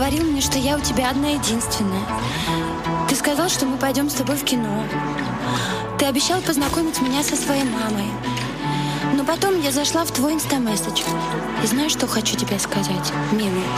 говорил мне, что я у тебя одна единственная. Ты сказал, что мы пойдем с тобой в кино. Ты обещал познакомить меня со своей мамой. Но потом я зашла в твой инстамессидж. И знаешь, что хочу тебе сказать, милый?